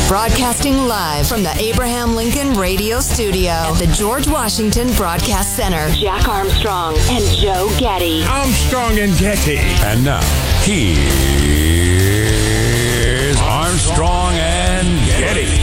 Broadcasting live from the Abraham Lincoln Radio Studio at the George Washington Broadcast Center. Jack Armstrong and Joe Getty. Armstrong and Getty. And now, here's Armstrong and Getty.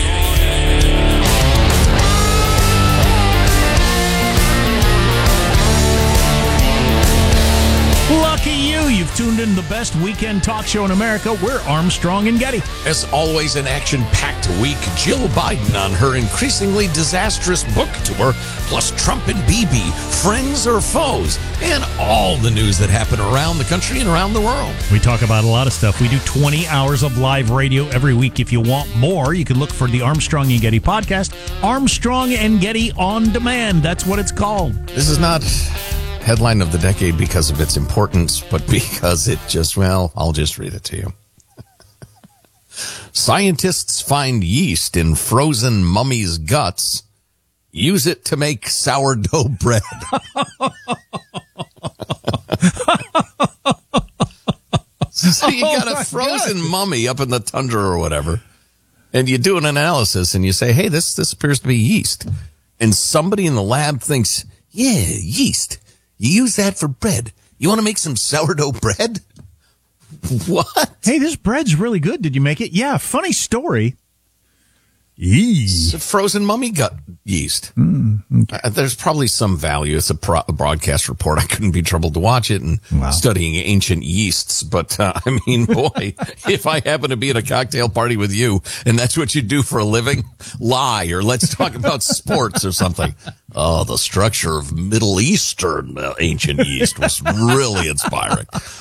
Lucky you. You've tuned in the best weekend talk show in America. We're Armstrong and Getty. As always, an action-packed week. Jill Biden on her increasingly disastrous book tour, plus Trump and Bibi, friends or foes, and all the news that happened around the country and around the world. We talk about a lot of stuff. We do 20 hours of live radio every week. If you want more, you can look for the Armstrong and Getty podcast, Armstrong and Getty On Demand. That's what it's called. This is not headline of the decade because of its importance, but because it just, well, I'll just read it to you. Scientists find yeast in frozen mummy's guts. Use it to make sourdough bread. So you got a frozen mummy up in the tundra or whatever, and you do an analysis and you say, hey, this appears to be yeast. And somebody in the lab thinks, yeah, yeast. You use that for bread. You want to make some sourdough bread? What? Hey, this bread's really good. Did you make it? Yeah, funny story. It's a frozen mummy gut yeast. Okay. There's probably some value. It's a broadcast report. I couldn't be troubled to watch it and studying ancient yeasts. But, I mean, boy, if I happen to be at a cocktail party with you and that's what you do for a living, lie, or let's talk about sports or something. Oh, the structure of Middle Eastern ancient yeast was really inspiring.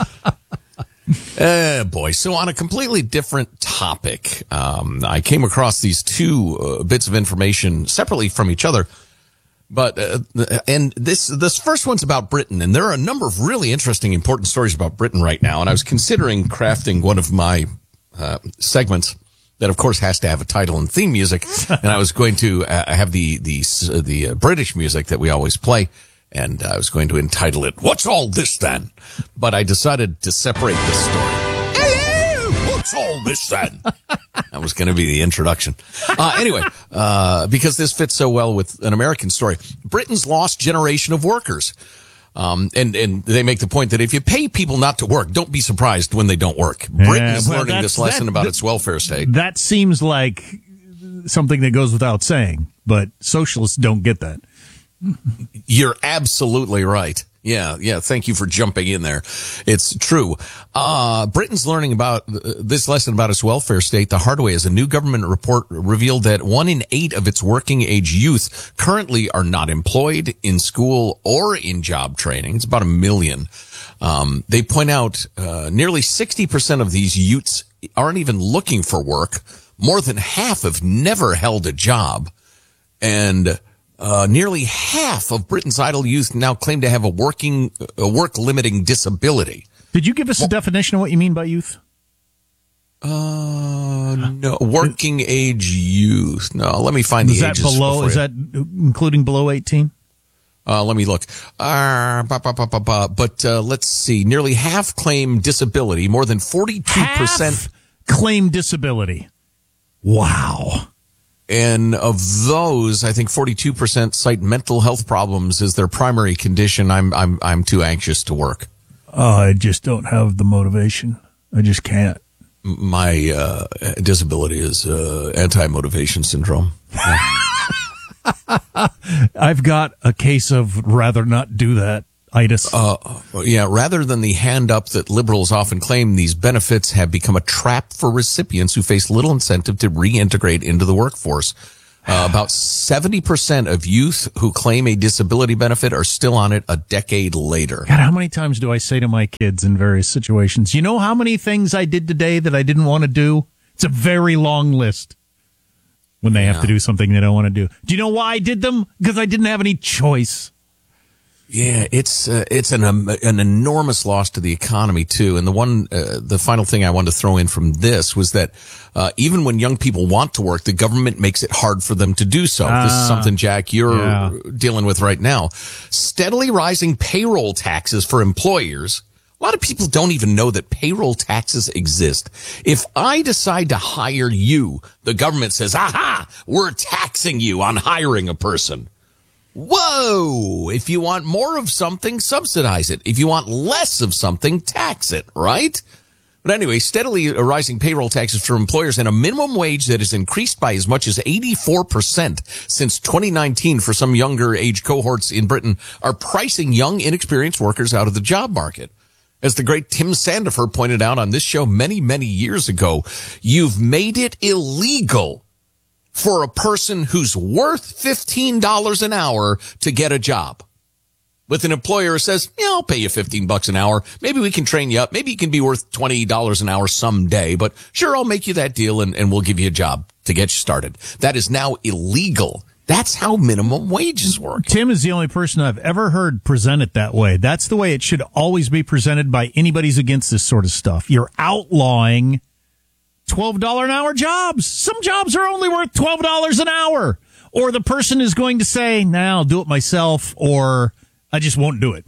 Boy. So on a completely different topic, I came across these two bits of information separately from each other. But, and this first one's about Britain, and there are a number of really interesting, important stories about Britain right now. And I was considering crafting one of my, segments that of course has to have a title and theme music. And I was going to have the British music that we always play. And I was going to entitle it, What's All This Then? But I decided to separate this story. Hello! What's all this then? That was going to be the introduction. Anyway, because this fits so well with an American story. Britain's lost generation of workers. And they make the point that if you pay people not to work, don't be surprised when they don't work. Britain's learning this lesson about its welfare state. That seems like something that goes without saying, but socialists don't get that. You're absolutely right. Yeah. Thank you for jumping in there. It's true. Britain's learning about this lesson about its welfare state the hard way as a new government report revealed that 1 in 8 of its working age youth currently are not employed, in school, or in job training. It's about 1 million. They point out, nearly 60% of these youths aren't even looking for work. More than half have never held a job. And nearly half of Britain's idle youth now claim to have a work-limiting disability. Did you give us a definition of what you mean by youth? No. Working age youth. No, let me find the ages. Is that including below 18? Let me look. But let's see. Nearly half claim disability. More than 42% claim disability. Wow. And of those, I think 42% cite mental health problems as their primary condition. I'm too anxious to work. I just don't have the motivation. I just can't. My disability is anti-motivation syndrome. I've got a case of rather not do that. Rather than the hand up that liberals often claim, these benefits have become a trap for recipients who face little incentive to reintegrate into the workforce. About 70% of youth who claim a disability benefit are still on it a decade later. God, how many times do I say to my kids in various situations, you know how many things I did today that I didn't want to do? It's a very long list. When they have to do something they don't want to do. Do you know why I did them? Because I didn't have any choice. Yeah, it's an enormous loss to the economy too. And the final thing I wanted to throw in from this was that even when young people want to work, the government makes it hard for them to do so. This is something, Jack, you're dealing with right now. Steadily rising payroll taxes for employers A lot of people don't even know that payroll taxes exist. If I decide to hire you, the government says, aha, we're taxing you on hiring a person. Whoa! If you want more of something, subsidize it. If you want less of something, tax it, right? But anyway, steadily rising payroll taxes for employers and a minimum wage that has increased by as much as 84% since 2019 for some younger age cohorts in Britain are pricing young, inexperienced workers out of the job market. As the great Tim Sandifer pointed out on this show many, many years ago, you've made it illegal for a person who's worth $15 an hour to get a job. With an employer who says, yeah, I'll pay you $15 an hour. Maybe we can train you up. Maybe you can be worth $20 an hour someday, but sure, I'll make you that deal and we'll give you a job to get you started. That is now illegal. That's how minimum wages work. Tim is the only person I've ever heard present it that way. That's the way it should always be presented by anybody who's against this sort of stuff. You're outlawing $12 an hour jobs. Some jobs are only worth $12 an hour. Or the person is going to say, nah, I'll do it myself, or I just won't do it.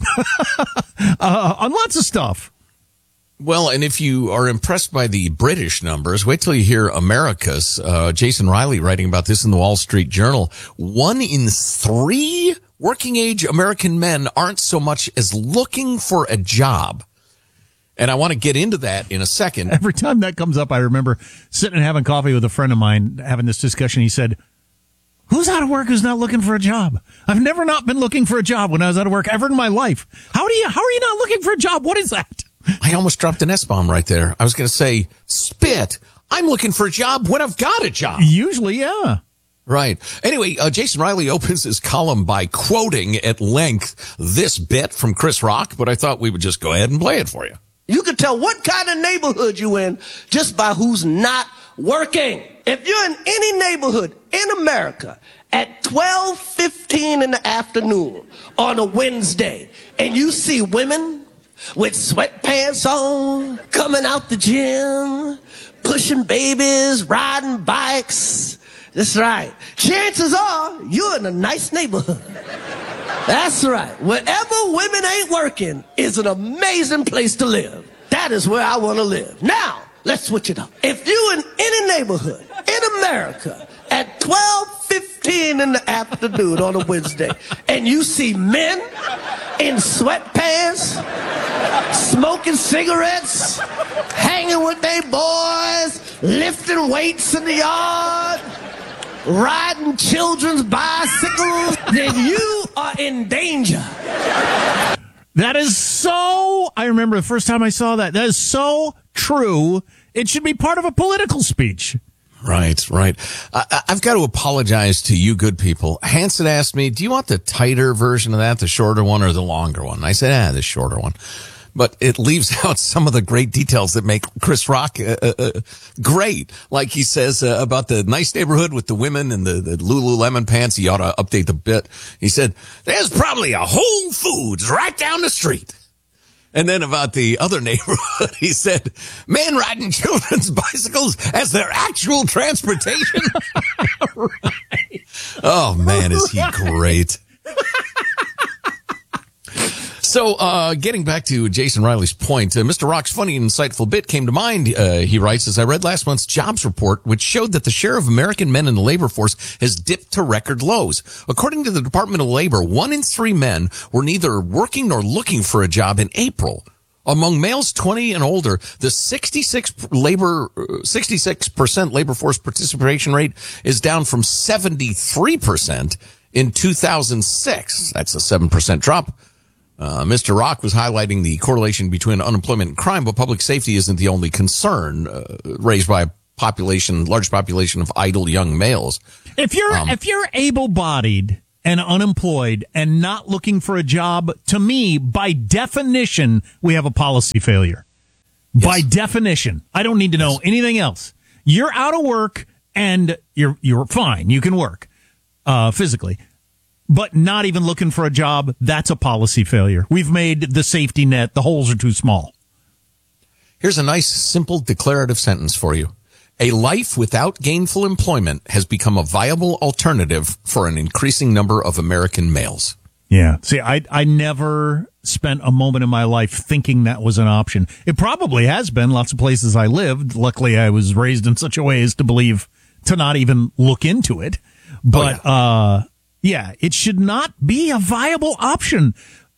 On lots of stuff. Well, and if you are impressed by the British numbers, wait till you hear America's. Jason Riley writing about this in the Wall Street Journal. 1 in 3 working age American men aren't so much as looking for a job. And I want to get into that in a second. Every time that comes up, I remember sitting and having coffee with a friend of mine, having this discussion. He said, who's out of work who's not looking for a job? I've never not been looking for a job when I was out of work ever in my life. How are you not looking for a job? What is that? I almost dropped an S-bomb right there. I was going to say, spit. I'm looking for a job when I've got a job. Usually, yeah. Right. Anyway, Jason Riley opens his column by quoting at length this bit from Chris Rock, but I thought we would just go ahead and play it for you. You can tell what kind of neighborhood you in just by who's not working. If you're in any neighborhood in America at 12:15 in the afternoon on a Wednesday and you see women with sweatpants on, coming out the gym, pushing babies, riding bikes, that's right. Chances are you're in a nice neighborhood. That's right. Wherever women ain't working is an amazing place to live. That is where I want to live. Now, let's switch it up. If you in any neighborhood in America at 12:15 in the afternoon on a Wednesday and you see men in sweatpants, smoking cigarettes, hanging with their boys, lifting weights in the yard, riding children's bicycles, then you are in danger. That is so, I remember the first time I saw that. That is so true. It should be part of a political speech. Right, right. I've got to apologize to you good people. Hanson asked me, do you want the tighter version of that, the shorter one, or the longer one? I said, the shorter one. But it leaves out some of the great details that make Chris Rock great. Like he says about the nice neighborhood with the women and the Lululemon pants. He ought to update the bit. He said, there's probably a Whole Foods right down the street. And then about the other neighborhood, he said, men riding children's bicycles as their actual transportation. Right. Oh, man, is he great. So, getting back to Jason Riley's point, Mr. Rock's funny and insightful bit came to mind, he writes, as I read last month's jobs report, which showed that the share of American men in the labor force has dipped to record lows. According to the Department of Labor, 1 in 3 men were neither working nor looking for a job in April. Among males 20 and older, the 66% labor force participation rate is down from 73% in 2006. That's a 7% drop. Mr. Rock was highlighting the correlation between unemployment and crime, but public safety isn't the only concern raised by a large population of idle young males. If you're able-bodied and unemployed and not looking for a job, to me, by definition, we have a policy failure. Yes. By definition. I don't need to know anything else. You're out of work and you're fine. You can work physically. But not even looking for a job, that's a policy failure. We've made the safety net, the holes are too small. Here's a nice, simple declarative sentence for you. A life without gainful employment has become a viable alternative for an increasing number of American males. Yeah. See, I never spent a moment in my life thinking that was an option. It probably has been lots of places I lived. Luckily, I was raised in such a way as to believe to not even look into it. But, yeah, it should not be a viable option.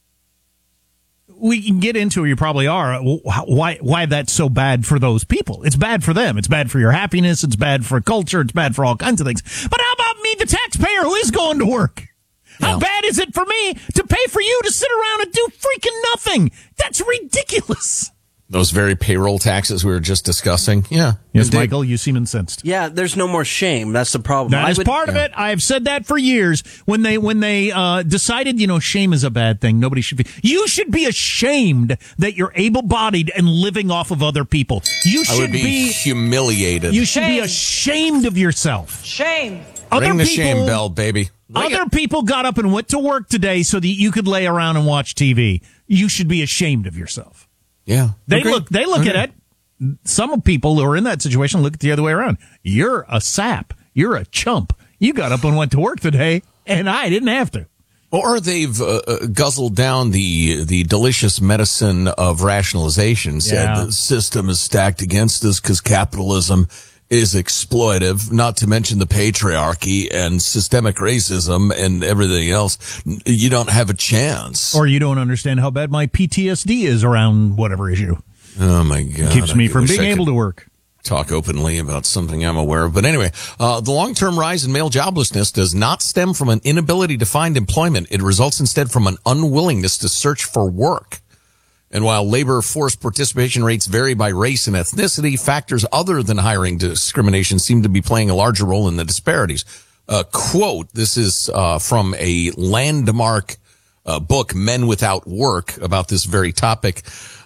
We can get into it. You probably are. Why that's so bad for those people? It's bad for them. It's bad for your happiness. It's bad for culture. It's bad for all kinds of things. But how about me, the taxpayer who is going to work? How bad is it for me to pay for you to sit around and do freaking nothing? That's ridiculous. Those very payroll taxes we were just discussing. Yeah. Yes, indeed. Michael, you seem incensed. Yeah, there's no more shame. That's the problem. That is part of it. I've said that for years. When they decided, shame is a bad thing. Nobody should be. You should be ashamed that you're able-bodied and living off of other people. You should I would be humiliated. You should be ashamed of yourself. Shame. Ring the shame bell, baby. Other people got up and went to work today so that you could lay around and watch TV. You should be ashamed of yourself. Yeah. They look at it. Some people who are in that situation look at the other way around. You're a sap. You're a chump. You got up and went to work today, and I didn't have to. Or they've guzzled down the delicious medicine of rationalization, said the system is stacked against us because capitalism is exploitive, not to mention the patriarchy and systemic racism and everything else. You don't have a chance. Or you don't understand how bad my PTSD is around whatever issue. Oh, my God. Keeps me from being able to work. Talk openly about something I'm aware of. But anyway, the long-term rise in male joblessness does not stem from an inability to find employment. It results instead from an unwillingness to search for work. And while labor force participation rates vary by race and ethnicity, factors other than hiring discrimination seem to be playing a larger role in the disparities. Quote, this is from a landmark book, Men Without Work, about this very topic.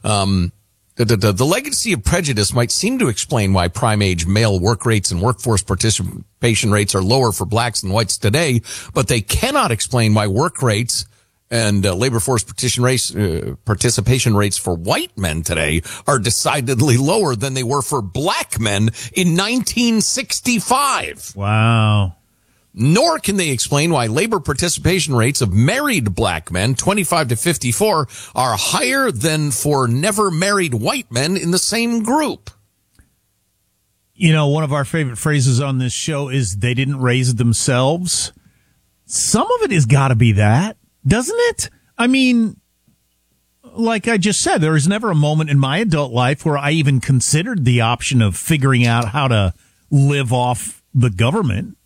The legacy of prejudice might seem to explain why prime-age male work rates and workforce participation rates are lower for blacks than whites today, but they cannot explain why work rates and labor force participation rates for white men today are decidedly lower than they were for black men in 1965. Wow. Nor can they explain why labor participation rates of married black men, 25 to 54, are higher than for never married white men in the same group. One of our favorite phrases on this show is they didn't raise themselves. Some of it has got to be that. Doesn't it? I mean, like I just said, there was never a moment in my adult life where I even considered the option of figuring out how to live off the government.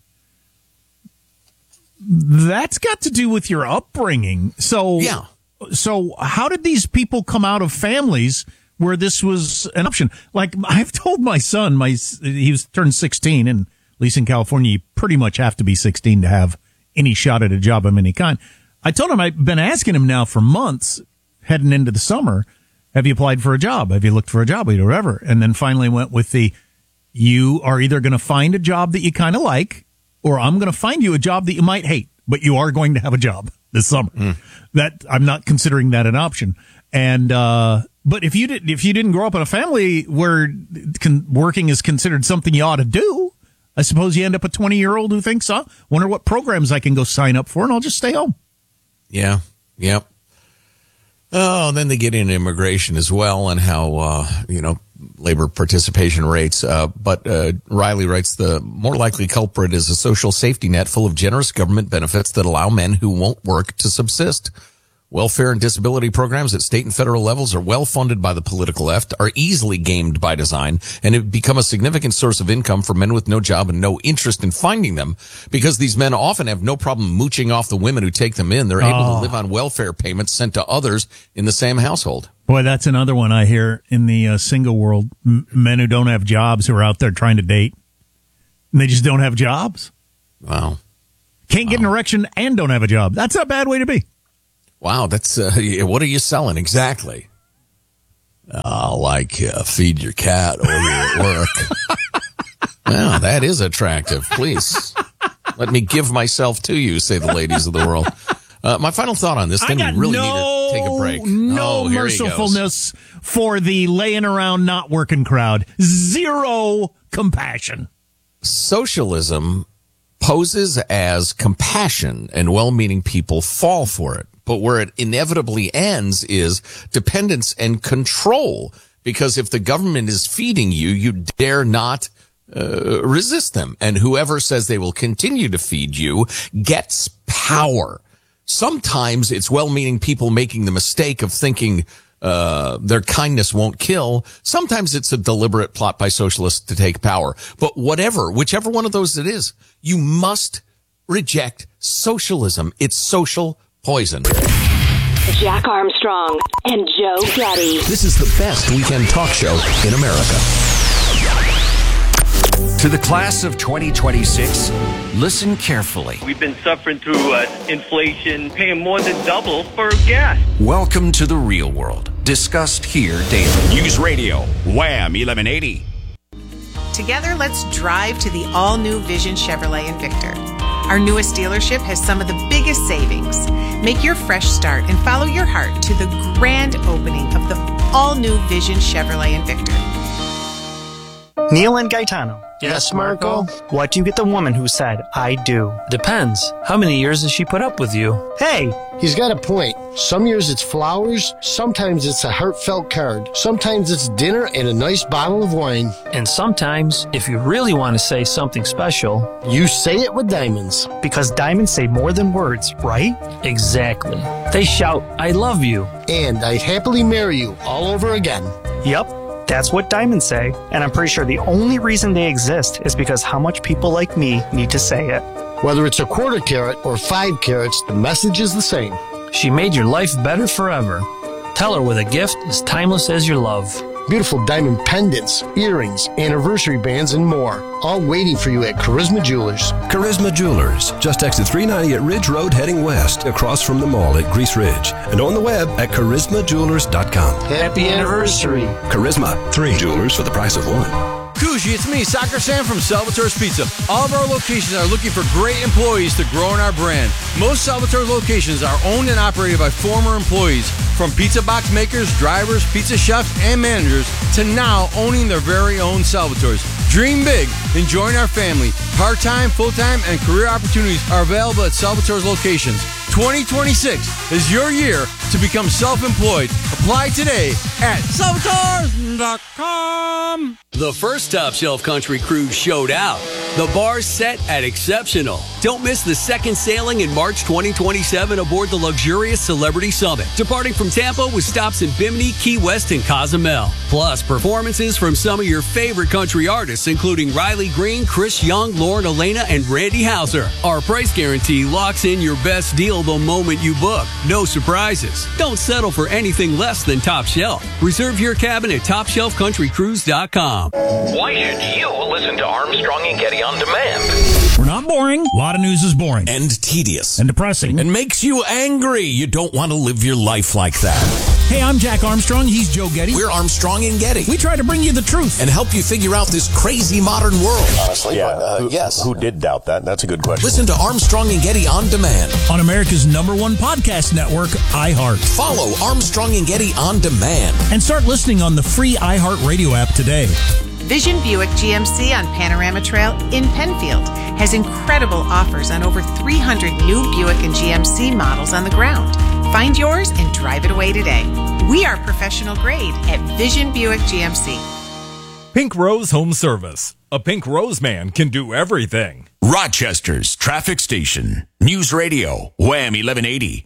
That's got to do with your upbringing. So how did these people come out of families where this was an option? Like I've told my son, he was turned 16, and at least in California, you pretty much have to be 16 to have any shot at a job of any kind. I told him I've been asking him now for months, heading into the summer, have you applied for a job? Have you looked for a job? Or whatever. And then finally went with you are either going to find a job that you kind of like, or I'm going to find you a job that you might hate, but you are going to have a job this summer. That I'm not considering that an option. And, but if you didn't grow up in a family where working is considered something you ought to do, I suppose you end up a 20-year-old who thinks, wonder what programs I can go sign up for, and I'll just stay home. Yeah. Yep. Oh, then they get into immigration as well and how, labor participation rates. But Riley writes the more likely culprit is a social safety net full of generous government benefits that allow men who won't work to subsist. Welfare and disability programs at state and federal levels are well funded by the political left, are easily gamed by design, and have become a significant source of income for men with no job and no interest in finding them, because these men often have no problem mooching off the women who take them in. They're able to live on welfare payments sent to others in the same household. Boy, that's another one I hear in the single world. Men who don't have jobs who are out there trying to date, and they just don't have jobs. Wow. Can't get an erection and don't have a job. That's a bad way to be. Wow, that's what are you selling exactly? Feed your cat or you're at work. Well, that is attractive. Please let me give myself to you, say the ladies of the world. My final thought on this, then we really need to take a break. No mercifulness for the laying around not working crowd. Zero compassion. Socialism poses as compassion, and well-meaning people fall for it. But where it inevitably ends is dependence and control. Because if the government is feeding you, you dare not resist them. And whoever says they will continue to feed you gets power. Sometimes it's well-meaning people making the mistake of thinking their kindness won't kill. Sometimes it's a deliberate plot by socialists to take power. But whichever one of those it is, you must reject socialism. It's social poison. Jack Armstrong and Joe Getty. This is the best weekend talk show in America. To the class of 2026, listen carefully. We've been suffering through inflation, paying more than double for gas. Welcome to the real world, discussed here daily. News Radio, Wham 1180. Together, let's drive to the all-new Vision Chevrolet Invictor. Our newest dealership has some of the biggest savings. Make your fresh start and follow your heart to the grand opening of the all-new Vision Chevrolet Invictor. Neil and Gaetano. Yes, Marco? What do you get the woman who said, I do? Depends. How many years does she put up with you? Hey! He's got a point. Some years it's flowers, sometimes it's a heartfelt card, sometimes it's dinner and a nice bottle of wine. And sometimes, if you really want to say something special, you say it with diamonds. Because diamonds say more than words, right? Exactly. They shout, I love you. And I'd happily marry you all over again. Yep. That's what diamonds say, and I'm pretty sure the only reason they exist is because how much people like me need to say it. Whether it's a quarter carat or 5 carats, the message is the same. She made your life better forever. Tell her with a gift as timeless as your love. Beautiful diamond pendants, earrings, anniversary bands, and more. All waiting for you at Charisma Jewelers. Charisma Jewelers, just exit 390 at Ridge Road heading west, across from the mall at Grease Ridge. And on the web at charismajewelers.com. Happy anniversary. Charisma, 3 jewelers for the price of 1. Kushi, it's me, Soccer Sam from Salvatore's Pizza. All of our locations are looking for great employees to grow in our brand. Most Salvatore locations are owned and operated by former employees, from pizza box makers, drivers, pizza chefs, and managers, to now owning their very own Salvatores. Dream big and join our family. Part-time, full-time, and career opportunities are available at Salvatore's locations. 2026 is your year to become self-employed. Apply today at salvatores.com. The first Top Shelf Country Cruise showed out. The bar's set at exceptional. Don't miss the second sailing in March 2027 aboard the luxurious Celebrity Summit, departing from Tampa with stops in Bimini, Key West, and Cozumel. Plus, performances from some of your favorite country artists, including Riley Green, Chris Young, Lauren Elena, and Randy Houser. Our price guarantee locks in your best deal the moment you book. No surprises. Don't settle for anything less than Top Shelf. Reserve your cabin at TopShelfCountryCruise.com. Why should you listen to Armstrong and Getty on demand? We're not boring. A lot of news is boring. And tedious. And depressing. And makes you angry. You don't want to live your life like that. Hey, I'm Jack Armstrong. He's Joe Getty. We're Armstrong and Getty. We try to bring you the truth. And help you figure out this crazy modern world. Honestly, yeah, yes. Who did doubt that? That's a good question. Listen to Armstrong and Getty on demand. On America's #1 podcast network, iHeart. Follow Armstrong and Getty on demand. And start listening on the free iHeart Radio app today. Vision Buick GMC on Panorama Trail in Penfield has incredible offers on over 300 new Buick and GMC models on the ground. Find yours and drive it away today. We are professional grade at Vision Buick GMC. Pink Rose Home Service. A Pink Rose man can do everything. Rochester's traffic station. News Radio, Wham 1180.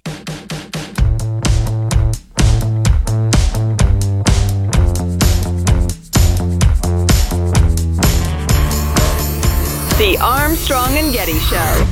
The Armstrong and Getty Show.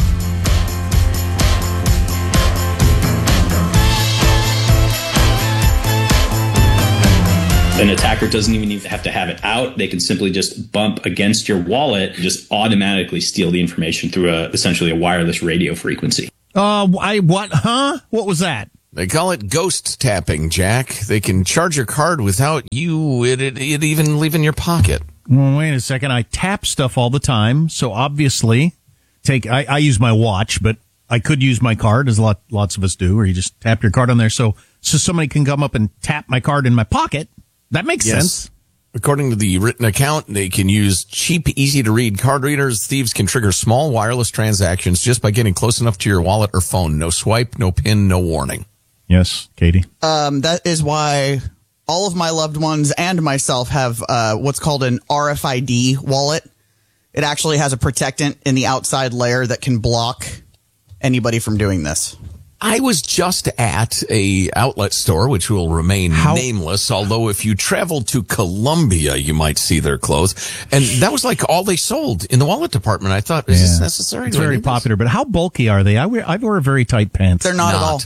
An attacker doesn't even have to have it out. They can simply just bump against your wallet and just automatically steal the information through essentially a wireless radio frequency. What? Huh? What was that? They call it ghost tapping, Jack. They can charge your card without it even leaving your pocket. Well, wait a second. I tap stuff all the time, so obviously, I use my watch, but I could use my card, as lots of us do, or you just tap your card on there, so somebody can come up and tap my card in my pocket. That makes sense. According to the written account, they can use cheap, easy-to-read card readers. Thieves can trigger small wireless transactions just by getting close enough to your wallet or phone. No swipe, no PIN, no warning. Yes, Katie? That is why all of my loved ones and myself have what's called an RFID wallet. It actually has a protectant in the outside layer that can block anybody from doing this. I was just at a outlet store, which will remain nameless, although if you traveled to Columbia, you might see their clothes. And that was like all they sold in the wallet department. I thought, is this necessary? It's very popular, but how bulky are they? I wear very tight pants. They're not at all.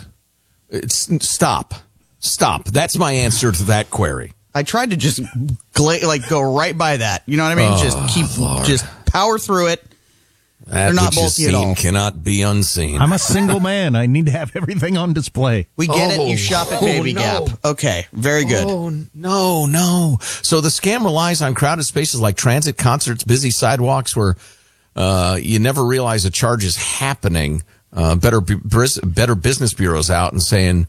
Stop. That's my answer to that query. I tried to just go right by that. You know what I mean? Just power through it. They're not bulky at all. Cannot be unseen. I'm a single man. I need to have everything on display. We get it. You shop at Baby Gap. Okay, very good. Oh, no. So the scam relies on crowded spaces like transit, concerts, busy sidewalks where you never realize a charge is happening. Better Business Bureau's out and saying,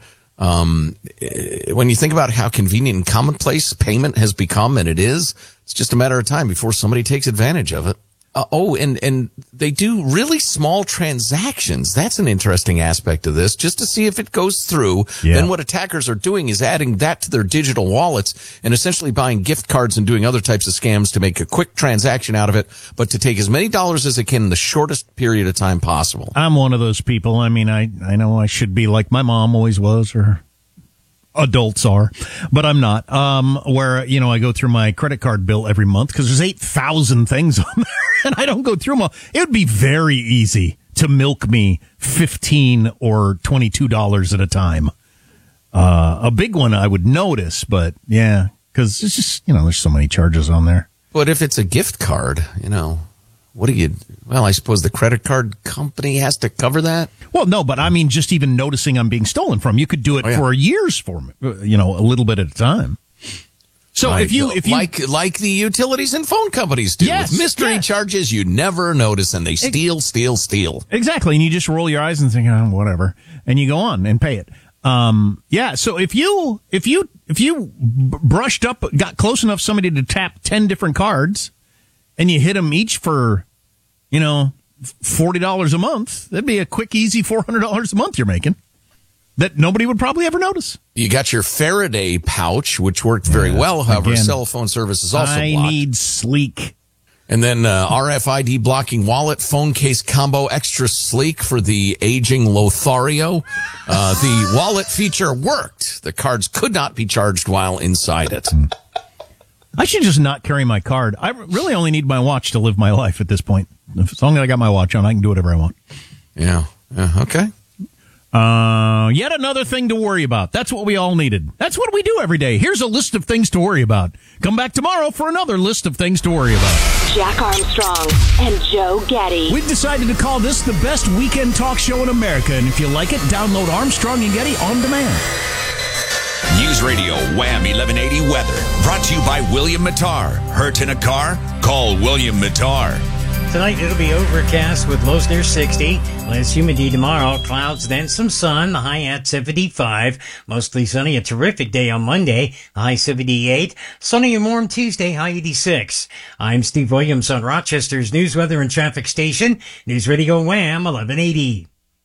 when you think about how convenient and commonplace payment has become, and it's just a matter of time before somebody takes advantage of it. And they do really small transactions. That's an interesting aspect of this, just to see if it goes through. Yeah. Then what attackers are doing is adding that to their digital wallets and essentially buying gift cards and doing other types of scams to make a quick transaction out of it, but to take as many dollars as it can in the shortest period of time possible. I'm one of those people. I mean, I know I should be like my mom always was, or adults are, but I'm not. Where, I go through my credit card bill every month because there's 8,000 things on there and I don't go through them all. It would be very easy to milk me $15 or $22 at a time. A big one I would notice, but yeah, because it's just, there's so many charges on there. But if it's a gift card, what do you, well, I suppose the credit card company has to cover that? Well, no, but I mean, just even noticing I'm being stolen from, you could do it for years for me, a little bit at a time. So if you like the utilities and phone companies do, with mystery charges you never notice, and they steal. Exactly, and you just roll your eyes and think, oh, whatever, and you go on and pay it. So if you brushed up, got close enough somebody to tap 10 different cards, and you hit them each for, $40 a month, that'd be a quick, easy $400 a month you're making that nobody would probably ever notice. You got your Faraday pouch, which worked very well. However, cell phone service is also blocked. I need sleek. And then RFID blocking wallet, phone case combo, extra sleek for the aging Lothario. The wallet feature worked. The cards could not be charged while inside it. I should just not carry my card. I really only need my watch to live my life at this point. As long as I got my watch on, I can do whatever I want. Yeah. Okay. Yet another thing to worry about. That's what we all needed. That's what we do every day. Here's a list of things to worry about. Come back tomorrow for another list of things to worry about. Jack Armstrong and Joe Getty. We've decided to call this the best weekend talk show in America. And if you like it, download Armstrong and Getty on demand. News Radio Wham 1180 weather. Brought to you by William Mattar. Hurt in a car? Call William Mattar. Tonight it'll be overcast with lows near 60. Less humidity tomorrow. Clouds, then some sun. The high at 75. Mostly sunny. A terrific day on Monday. The high 78. Sunny and warm Tuesday. High 86. I'm Steve Williams on Rochester's News, Weather, and Traffic Station. News Radio Wham 1180.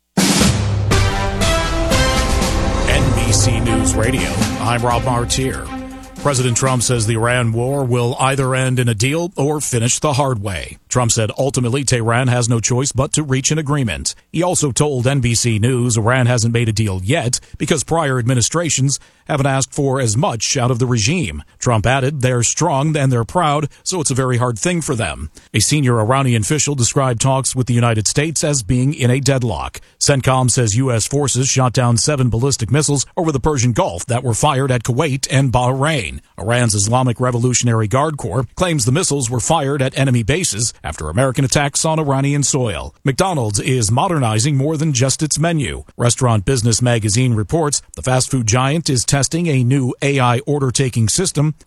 NBC News Radio. I'm Rob Martier. President Trump says the Iran war will either end in a deal or finish the hard way. Trump said ultimately Tehran has no choice but to reach an agreement. He also told NBC News Iran hasn't made a deal yet because prior administrations haven't asked for as much out of the regime. Trump added they're strong and they're proud, so it's a very hard thing for them. A senior Iranian official described talks with the United States as being in a deadlock. CENTCOM says U.S. forces shot down 7 ballistic missiles over the Persian Gulf that were fired at Kuwait and Bahrain. Iran's Islamic Revolutionary Guard Corps claims the missiles were fired at enemy bases after American attacks on Iranian soil. McDonald's is modernizing more than just its menu. Restaurant Business Magazine reports the fast food giant is testing a new AI order-taking system